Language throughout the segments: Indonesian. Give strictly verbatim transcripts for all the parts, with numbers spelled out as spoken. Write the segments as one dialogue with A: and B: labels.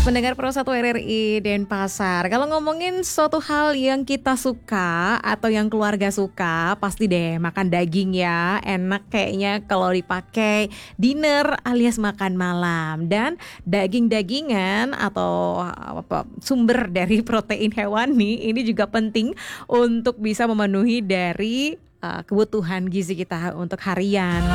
A: Pendengar Pro satu R R I Denpasar, kalau ngomongin suatu hal yang kita suka atau yang keluarga suka, pasti deh makan daging ya. Enak kayaknya kalau dipakai dinner alias makan malam. Dan daging-dagingan atau apa, sumber dari protein hewani ini juga penting untuk bisa memenuhi dari uh, kebutuhan gizi kita untuk harian.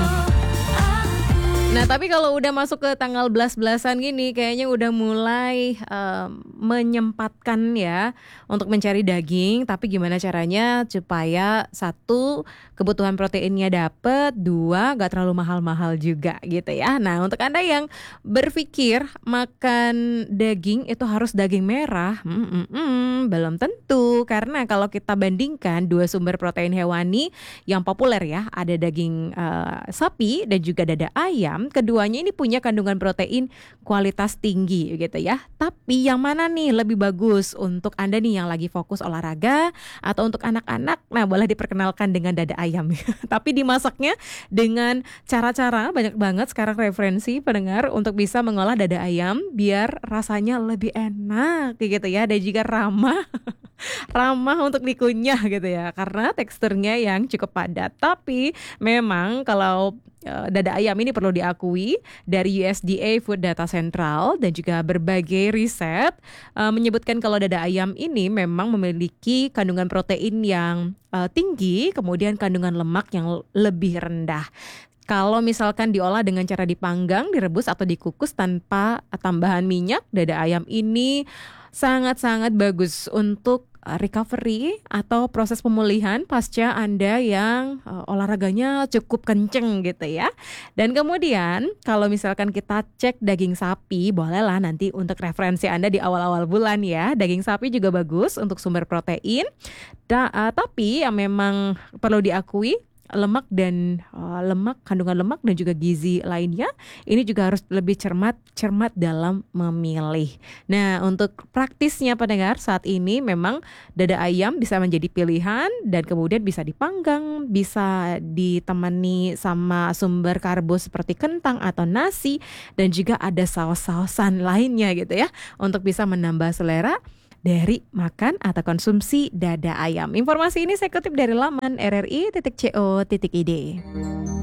A: Nah, tapi kalau udah masuk ke tanggal belas-belasan gini, kayaknya udah mulai um, menyempatkan ya untuk mencari daging. Tapi gimana caranya supaya satu, kebutuhan proteinnya dapet, dua, gak terlalu mahal-mahal juga gitu ya. Nah, untuk Anda yang berpikir makan daging itu harus daging merah, hmm, hmm, hmm, belum tentu. Karena kalau kita bandingkan dua sumber protein hewani yang populer ya, ada daging uh, sapi dan juga dada ayam. Keduanya ini punya kandungan protein kualitas tinggi gitu ya. Tapi yang mana nih lebih bagus untuk Anda nih yang lagi fokus olahraga atau untuk anak-anak? Nah, boleh diperkenalkan dengan dada ayam. Tapi dimasaknya dengan cara-cara banyak banget sekarang referensi pendengar untuk bisa mengolah dada ayam biar rasanya lebih enak gitu ya, dan juga ramah ramah untuk dikunyah gitu ya, karena teksturnya yang cukup padat. Tapi memang kalau uh, dada ayam ini perlu diakui dari U S D A Food Data Central dan juga berbagai riset uh, menyebutkan kalau dada ayam ini memang memiliki kandungan protein yang uh, tinggi, kemudian kandungan lemak yang lebih rendah. Kalau misalkan diolah dengan cara dipanggang, direbus atau dikukus tanpa tambahan minyak, dada ayam ini sangat-sangat bagus untuk recovery atau proses pemulihan pasca Anda yang uh, olahraganya cukup kenceng gitu ya. Dan kemudian kalau misalkan kita cek daging sapi, bolehlah nanti untuk referensi Anda di awal-awal bulan ya. Daging sapi juga bagus untuk sumber protein. Da, uh, tapi yang memang perlu diakui, lemak dan uh, lemak, kandungan lemak dan juga gizi lainnya ini juga harus lebih cermat cermat dalam memilih. Nah, untuk praktisnya pendengar, saat ini memang dada ayam bisa menjadi pilihan dan kemudian bisa dipanggang, bisa ditemani sama sumber karbo seperti kentang atau nasi, dan juga ada saus-sausan lainnya gitu ya untuk bisa menambah selera dari makan atau konsumsi dada ayam. Informasi ini saya kutip dari laman r r i titik co titik i d.